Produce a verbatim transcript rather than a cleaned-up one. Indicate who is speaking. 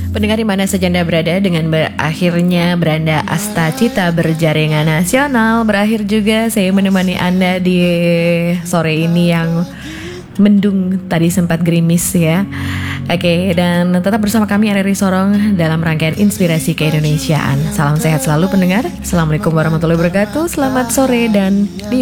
Speaker 1: Pendengar di mana saja Anda berada, dengan berakhirnya Beranda Asta Cita berjaringan nasional, berakhir juga saya menemani Anda di sore ini yang mendung, tadi sempat gerimis ya. Oke, dan tetap bersama kami R R I Sorong dalam rangkaian Inspirasi Keindonesiaan. Salam sehat selalu pendengar. Assalamualaikum warahmatullahi wabarakatuh. Selamat sore dan di